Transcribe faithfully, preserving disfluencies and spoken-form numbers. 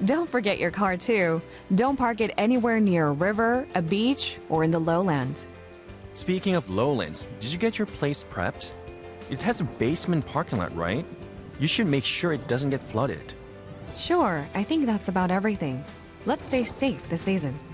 Don't forget your car too. Don't park it anywhere near a river, a beach, or in the lowlands. Speaking of lowlands, did you get your place prepped? It has a basement parking lot, right? You should make sure it doesn't get flooded. Sure, I think that's about everything. Let's stay safe this season.